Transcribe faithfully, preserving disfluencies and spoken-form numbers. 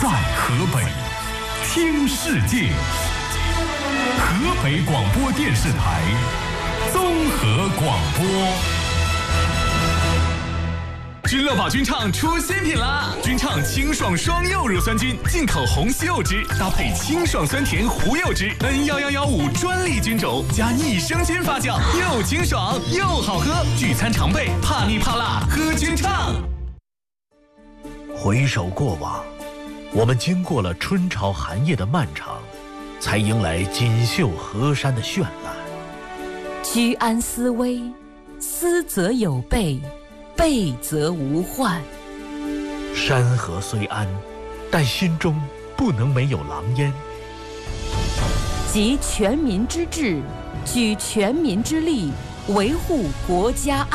在河北听世界，河北广播电视台综合广播。君乐宝君畅出新品啦！君畅清爽双柚乳酸菌，进口红西柚汁，搭配清爽酸甜胡柚汁 N 一一一五专利菌种，加益生菌发酵，又清爽又好喝。聚餐常备，怕腻怕辣，喝君畅。 回首过往，我们经过了春潮寒夜的漫长，才迎来锦绣河山的绚烂。 居安思危，思则有备，备则无患。 山河虽安，但心中不能没有狼烟。 集全民之智，举全民之力，维护国家安全。